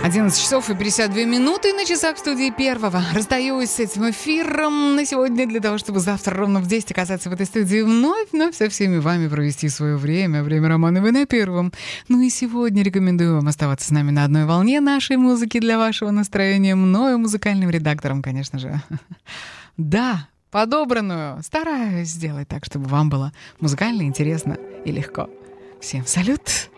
11 часов и 52 минуты на часах студии Первого. Расстаюсь с этим эфиром на сегодня для того, чтобы завтра ровно в 10 оказаться в этой студии вновь со всеми вами провести свое время. Время Романовой на Первом. Ну и сегодня рекомендую вам оставаться с нами на одной волне нашей музыки для вашего настроения. Мною, музыкальным редактором, конечно же. Да, подобранную. Стараюсь сделать так, чтобы вам было музыкально интересно и легко. Всем салют!